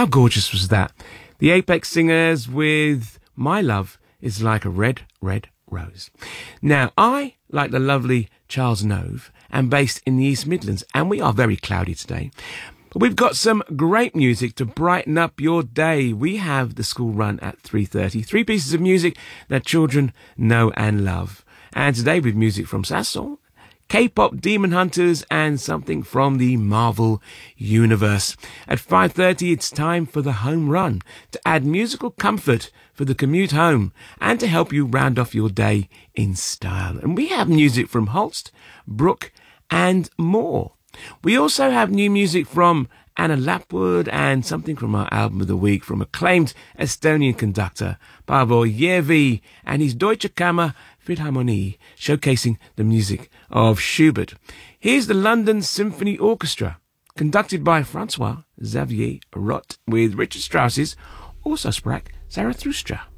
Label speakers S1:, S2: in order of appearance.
S1: How gorgeous was that? The Apex Singers with My Love is Like a Red, Red Rose. Now, I, like the lovely Charles Nove, am based in the East Midlands, and we are very cloudy today. But we've got some great music to brighten up your day. We have the school run at 3:30. 3 pieces of music that children know and love. And today with music from Sasson, K-pop Demon Hunters, and something from the Marvel Universe. At 5:30, it's time for the home run to add musical comfort for the commute home and to help you round off your day in style. And we have music from Holst, Brooke, and more. We also have new music from Anna Lapwood and something from our album of the week from acclaimed Estonian conductor Paavo Järvi and his Deutsche Kammer Philharmonie, showcasing the music of Schubert. Here's the London Symphony Orchestra, conducted by Francois Xavier Roth, with Richard Strauss's Also Sprach Zarathustra.